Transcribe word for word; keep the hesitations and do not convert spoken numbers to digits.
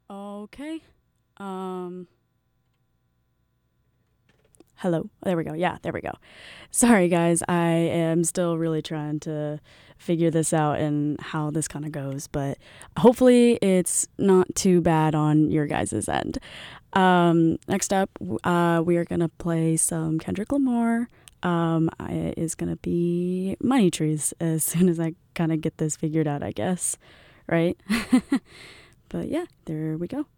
Okay. Um. Hello. There we go. Yeah, there we go. Sorry, guys. I am still really trying to figure this out and how this kind of goes, but hopefully it's not too bad on your guys' end. Um, next up, uh, we are gonna play some Kendrick Lamar. Um, I, is gonna be Money Trees as soon as I kind of get this figured out, I guess. Right? But yeah, there we go.